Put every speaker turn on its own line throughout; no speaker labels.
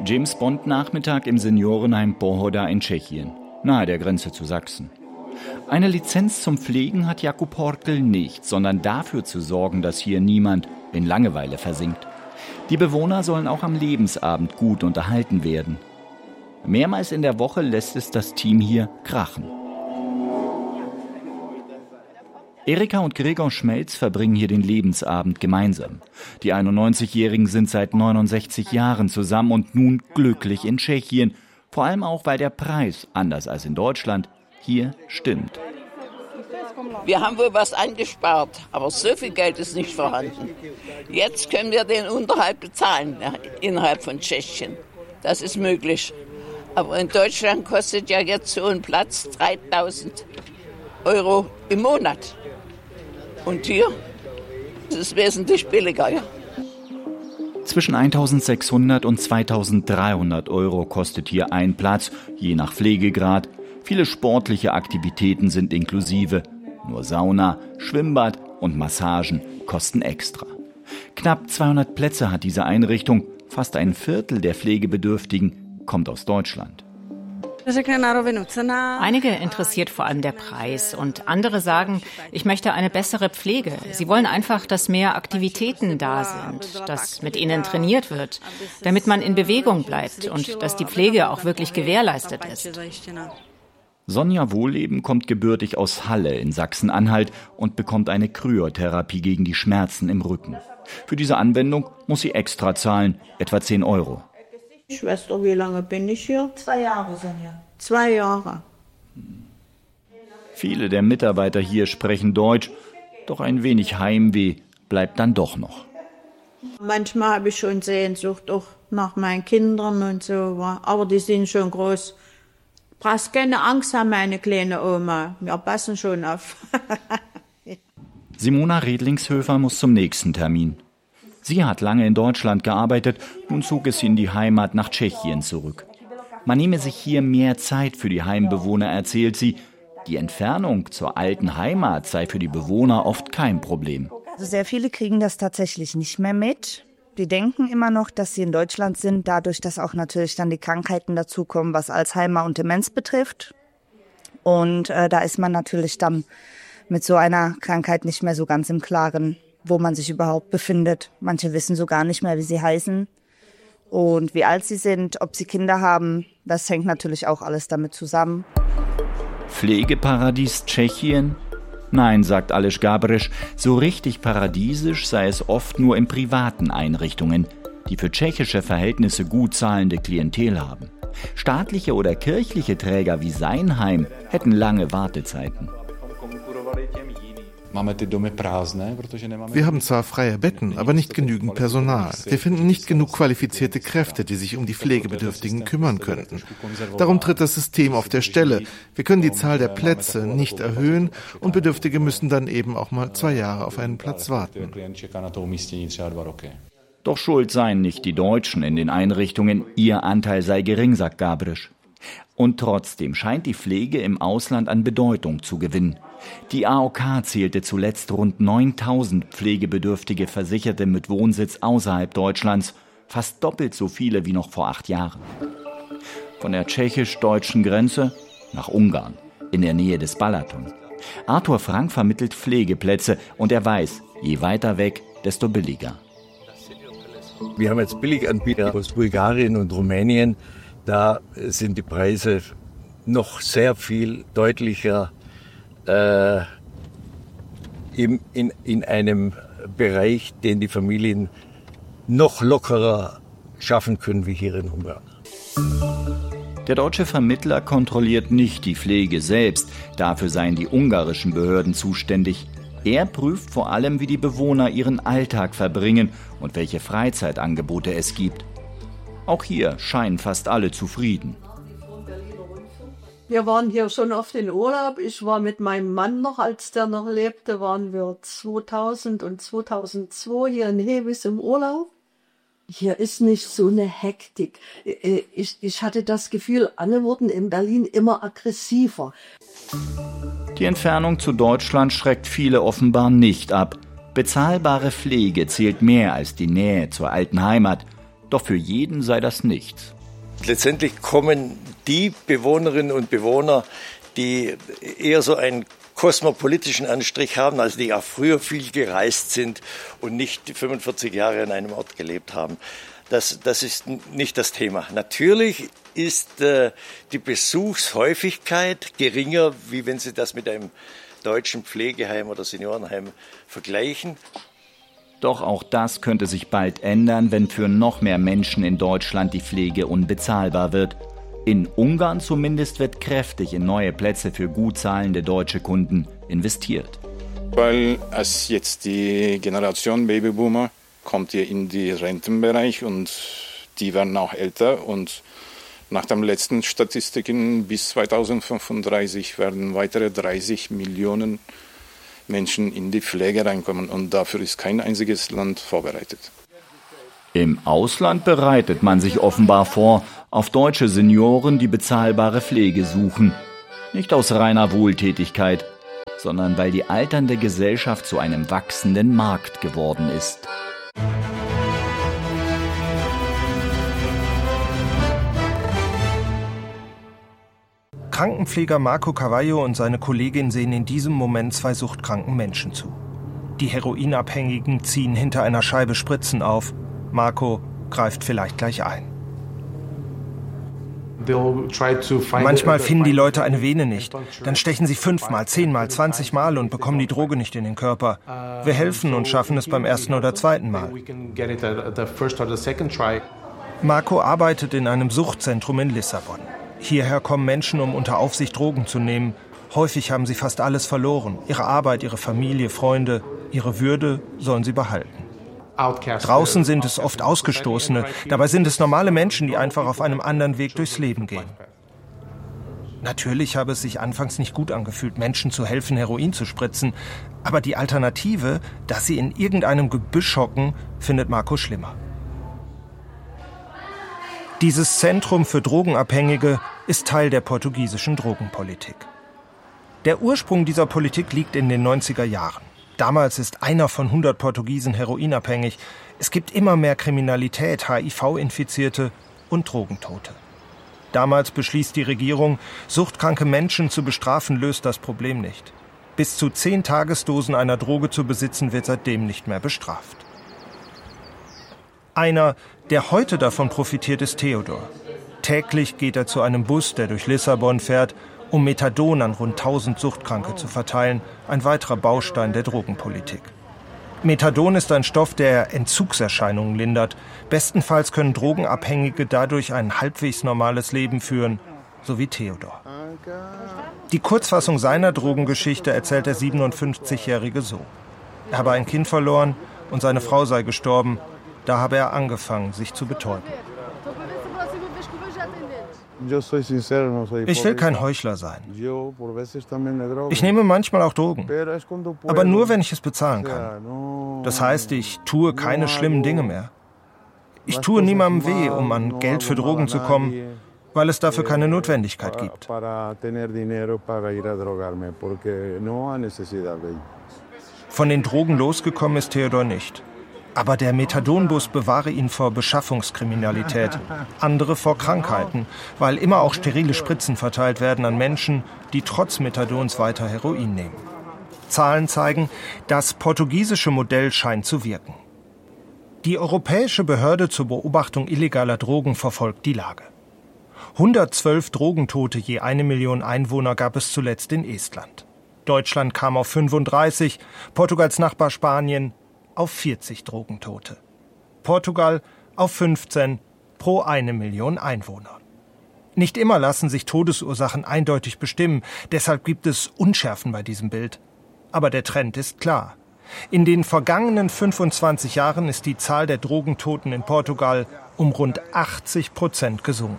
James-Bond-Nachmittag im Seniorenheim Pohoda in Tschechien, nahe der Grenze zu Sachsen. Eine Lizenz zum Pflegen hat Jakub Hortl nicht, sondern dafür zu sorgen, dass hier niemand in Langeweile versinkt. Die Bewohner sollen auch am Lebensabend gut unterhalten werden. Mehrmals in der Woche lässt es das Team hier krachen. Erika und Gregor Schmelz verbringen hier den Lebensabend gemeinsam. Die 91-Jährigen sind seit 69 Jahren zusammen und nun glücklich in Tschechien. Vor allem auch, weil der Preis, anders als in Deutschland, hier stimmt.
Wir haben wohl was angespart, aber so viel Geld ist nicht vorhanden. Jetzt können wir den Unterhalt bezahlen innerhalb von Tschechien. Das ist möglich. Aber in Deutschland kostet ja jetzt so ein Platz 3.000 € im Monat. Und hier ist es wesentlich billiger. Ja?
Zwischen 1.600 und 2.300 € kostet hier ein Platz, je nach Pflegegrad. Viele sportliche Aktivitäten sind inklusive. Nur Sauna, Schwimmbad und Massagen kosten extra. Knapp 200 Plätze hat diese Einrichtung. Fast ein Viertel der Pflegebedürftigen kommt aus Deutschland.
Einige interessiert vor allem der Preis und andere sagen, ich möchte eine bessere Pflege. Sie wollen einfach, dass mehr Aktivitäten da sind, dass mit ihnen trainiert wird, damit man in Bewegung bleibt und dass die Pflege auch wirklich gewährleistet ist.
Sonja Wohlleben kommt gebürtig aus Halle in Sachsen-Anhalt und bekommt eine Kryotherapie gegen die Schmerzen im Rücken. Für diese Anwendung muss sie extra zahlen, etwa 10 €.
Schwester, wie lange bin ich hier?
2 Jahre, Sonja.
2 Jahre.
Viele der Mitarbeiter hier sprechen Deutsch, doch ein wenig Heimweh bleibt dann doch noch.
Manchmal habe ich schon Sehnsucht auch nach meinen Kindern und so, aber die sind schon groß. Du brauchst keine Angst haben, meine kleine Oma. Wir passen schon auf.
Simona Redlingshöfer muss zum nächsten Termin. Sie hat lange in Deutschland gearbeitet, nun zog es sie in die Heimat nach Tschechien zurück. Man nehme sich hier mehr Zeit für die Heimbewohner, erzählt sie. Die Entfernung zur alten Heimat sei für die Bewohner oft kein Problem.
Also sehr viele kriegen das tatsächlich nicht mehr mit. Die denken immer noch, dass sie in Deutschland sind, dadurch, dass auch natürlich dann die Krankheiten dazukommen, was Alzheimer und Demenz betrifft. Und da ist man natürlich dann mit so einer Krankheit nicht mehr so ganz im Klaren, wo man sich überhaupt befindet. Manche wissen so gar nicht mehr, wie sie heißen und wie alt sie sind, ob sie Kinder haben. Das hängt natürlich auch alles damit zusammen.
Pflegeparadies Tschechien? Nein, sagt Aleš Gabriš, so richtig paradiesisch sei es oft nur in privaten Einrichtungen, die für tschechische Verhältnisse gut zahlende Klientel haben. Staatliche oder kirchliche Träger wie sein Heim hätten lange Wartezeiten.
Wir haben zwar freie Betten, aber nicht genügend Personal. Wir finden nicht genug qualifizierte Kräfte, die sich um die Pflegebedürftigen kümmern könnten. Darum tritt das System auf der Stelle. Wir können die Zahl der Plätze nicht erhöhen und Bedürftige müssen dann eben auch mal 2 Jahre auf einen Platz warten.
Doch schuld seien nicht die Deutschen in den Einrichtungen, ihr Anteil sei gering, sagt Gabriš. Und trotzdem scheint die Pflege im Ausland an Bedeutung zu gewinnen. Die AOK zählte zuletzt rund 9.000 pflegebedürftige Versicherte mit Wohnsitz außerhalb Deutschlands, fast doppelt so viele wie noch vor 8 Jahren. Von der tschechisch-deutschen Grenze nach Ungarn, in der Nähe des Balaton. Arthur Frank vermittelt Pflegeplätze und er weiß, je weiter weg, desto billiger.
Wir haben jetzt Billiganbieter aus Bulgarien und Rumänien. Da sind die Preise noch sehr viel deutlicher in einem Bereich, den die Familien noch lockerer schaffen können wie hier in Ungarn.
Der deutsche Vermittler kontrolliert nicht die Pflege selbst. Dafür seien die ungarischen Behörden zuständig. Er prüft vor allem, wie die Bewohner ihren Alltag verbringen und welche Freizeitangebote es gibt. Auch hier scheinen fast alle zufrieden.
Wir waren hier schon oft in Urlaub. Ich war mit meinem Mann noch, als der noch lebte, waren wir 2000 und 2002 hier in Hevis im Urlaub. Hier ist nicht so eine Hektik. Ich hatte das Gefühl, alle wurden in Berlin immer aggressiver.
Die Entfernung zu Deutschland schreckt viele offenbar nicht ab. Bezahlbare Pflege zählt mehr als die Nähe zur alten Heimat. Doch für jeden sei das nichts.
Letztendlich kommen die Bewohnerinnen und Bewohner, die eher so einen kosmopolitischen Anstrich haben, also die auch früher viel gereist sind und nicht 45 Jahre an einem Ort gelebt haben. Das ist nicht das Thema. Natürlich ist die Besuchshäufigkeit geringer, wie wenn Sie das mit einem deutschen Pflegeheim oder Seniorenheim vergleichen.
Doch auch das könnte sich bald ändern, wenn für noch mehr Menschen in Deutschland die Pflege unbezahlbar wird. In Ungarn zumindest wird kräftig in neue Plätze für gut zahlende deutsche Kunden investiert.
Weil es jetzt die Generation Babyboomer kommt hier in den Rentenbereich und die werden auch älter. Und nach den letzten Statistiken bis 2035 werden weitere 30 Millionen Menschen in die Pflege reinkommen. Und dafür ist kein einziges Land vorbereitet.
Im Ausland bereitet man sich offenbar vor auf deutsche Senioren, die bezahlbare Pflege suchen. Nicht aus reiner Wohltätigkeit, sondern weil die alternde Gesellschaft zu einem wachsenden Markt geworden ist.
Krankenpfleger Marco Carvalho und seine Kollegin sehen in diesem Moment 2 suchtkranken Menschen zu. Die Heroinabhängigen ziehen hinter einer Scheibe Spritzen auf. Marco greift vielleicht gleich ein. Manchmal finden die Leute eine Vene nicht. Dann stechen sie 5-mal, 10-mal, 20-mal und bekommen die Droge nicht in den Körper. Wir helfen und schaffen es beim 1. oder 2. Mal. Marco arbeitet in einem Suchtzentrum in Lissabon. Hierher kommen Menschen, um unter Aufsicht Drogen zu nehmen. Häufig haben sie fast alles verloren. Ihre Arbeit, ihre Familie, Freunde, ihre Würde sollen sie behalten. Draußen sind es oft Ausgestoßene, dabei sind es normale Menschen, die einfach auf einem anderen Weg durchs Leben gehen. Natürlich habe es sich anfangs nicht gut angefühlt, Menschen zu helfen, Heroin zu spritzen, aber die Alternative, dass sie in irgendeinem Gebüsch hocken, findet Marco schlimmer. Dieses Zentrum für Drogenabhängige ist Teil der portugiesischen Drogenpolitik. Der Ursprung dieser Politik liegt in den 90er Jahren. Damals ist einer von 100 Portugiesen heroinabhängig. Es gibt immer mehr Kriminalität, HIV-Infizierte und Drogentote. Damals beschließt die Regierung, suchtkranke Menschen zu bestrafen, löst das Problem nicht. Bis zu 10 Tagesdosen einer Droge zu besitzen, wird seitdem nicht mehr bestraft. Einer, der heute davon profitiert, ist Theodor. Täglich geht er zu einem Bus, der durch Lissabon fährt, um Methadon an rund 1000 Suchtkranke zu verteilen, ein weiterer Baustein der Drogenpolitik. Methadon ist ein Stoff, der Entzugserscheinungen lindert. Bestenfalls können Drogenabhängige dadurch ein halbwegs normales Leben führen, so wie Theodor. Die Kurzfassung seiner Drogengeschichte erzählt der 57-Jährige so. Er habe ein Kind verloren und seine Frau sei gestorben. Da habe er angefangen, sich zu betäuben. Ich will kein Heuchler sein. Ich nehme manchmal auch Drogen, aber nur, wenn ich es bezahlen kann. Das heißt, ich tue keine schlimmen Dinge mehr. Ich tue niemandem weh, um an Geld für Drogen zu kommen, weil es dafür keine Notwendigkeit gibt. Von den Drogen losgekommen ist Theodor nicht. Aber der Methadonbus bewahre ihn vor Beschaffungskriminalität, andere vor Krankheiten, weil immer auch sterile Spritzen verteilt werden an Menschen, die trotz Methadons weiter Heroin nehmen. Zahlen zeigen, das portugiesische Modell scheint zu wirken. Die Europäische Behörde zur Beobachtung illegaler Drogen verfolgt die Lage. 112 Drogentote je 1 Million Einwohner gab es zuletzt in Estland. Deutschland kam auf 35, Portugals Nachbar Spanien auf 40 Drogentote. Portugal auf 15 pro 1 Million Einwohner. Nicht immer lassen sich Todesursachen eindeutig bestimmen, deshalb gibt es Unschärfen bei diesem Bild. Aber der Trend ist klar. In den vergangenen 25 Jahren ist die Zahl der Drogentoten in Portugal um rund 80% gesunken.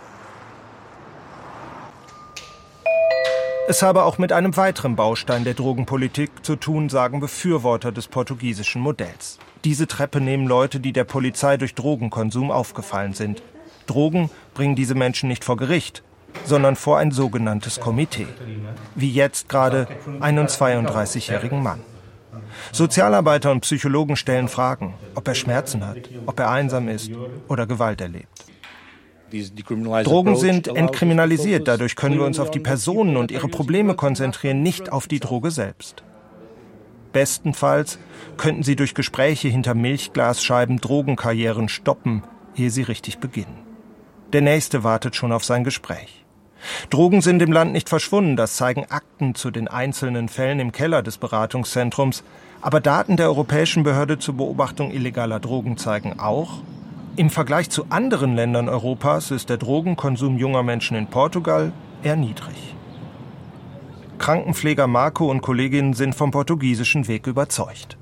Es habe auch mit einem weiteren Baustein der Drogenpolitik zu tun, sagen Befürworter des portugiesischen Modells. Diese Treppe nehmen Leute, die der Polizei durch Drogenkonsum aufgefallen sind. Drogen bringen diese Menschen nicht vor Gericht, sondern vor ein sogenanntes Komitee. Wie jetzt gerade einen 32-jährigen Mann. Sozialarbeiter und Psychologen stellen Fragen, ob er Schmerzen hat, ob er einsam ist oder Gewalt erlebt. Drogen sind entkriminalisiert, dadurch können wir uns auf die Personen und ihre Probleme konzentrieren, nicht auf die Droge selbst. Bestenfalls könnten sie durch Gespräche hinter Milchglasscheiben Drogenkarrieren stoppen, ehe sie richtig beginnen. Der Nächste wartet schon auf sein Gespräch. Drogen sind im Land nicht verschwunden, das zeigen Akten zu den einzelnen Fällen im Keller des Beratungszentrums. Aber Daten der Europäischen Behörde zur Beobachtung illegaler Drogen zeigen auch, im Vergleich zu anderen Ländern Europas ist der Drogenkonsum junger Menschen in Portugal eher niedrig. Krankenpfleger Marco und Kolleginnen sind vom portugiesischen Weg überzeugt.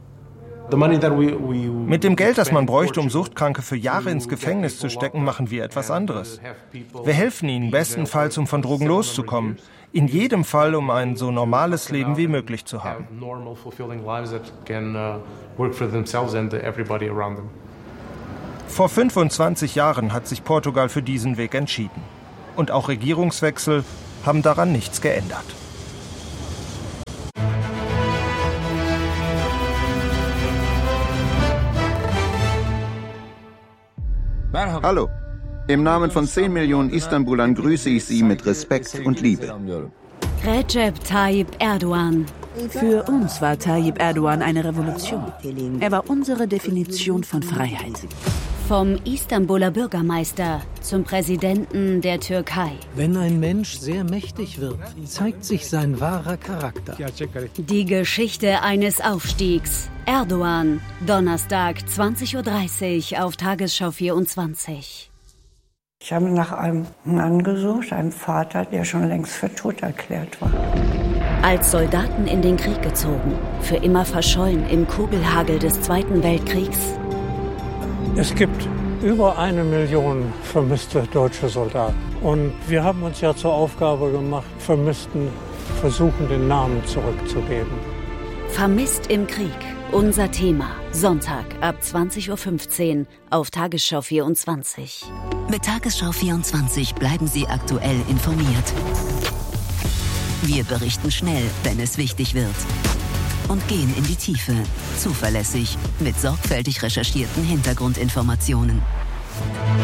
Mit dem Geld, das man bräuchte, um Suchtkranke für Jahre ins Gefängnis zu stecken, machen wir etwas anderes. Wir helfen ihnen bestenfalls, um von Drogen loszukommen. In jedem Fall, um ein so normales Leben wie möglich zu haben. Vor 25 Jahren hat sich Portugal für diesen Weg entschieden. Und auch Regierungswechsel haben daran nichts geändert.
Hallo. Im Namen von 10 Millionen Istanbulern grüße ich Sie mit Respekt und Liebe.
Recep Tayyip Erdogan.
Für uns war Tayyip Erdogan eine Revolution. Er war unsere Definition von Freiheit.
Vom Istanbuler Bürgermeister zum Präsidenten der Türkei.
Wenn ein Mensch sehr mächtig wird, zeigt sich sein wahrer Charakter.
Die Geschichte eines Aufstiegs. Erdogan, Donnerstag, 20:30 Uhr auf Tagesschau 24.
Ich habe nach einem Mann gesucht, einem Vater, der schon längst für tot erklärt war.
Als Soldaten in den Krieg gezogen, für immer verschollen im Kugelhagel des Zweiten Weltkriegs.
Es gibt über 1 Million vermisste deutsche Soldaten. Und wir haben uns ja zur Aufgabe gemacht, Vermissten versuchen, den Namen zurückzugeben.
Vermisst im Krieg. Unser Thema. Sonntag ab 20:15 Uhr auf Tagesschau 24.
Mit Tagesschau 24 bleiben Sie aktuell informiert. Wir berichten schnell, wenn es wichtig wird. Und gehen in die Tiefe. Zuverlässig, mit sorgfältig recherchierten Hintergrundinformationen.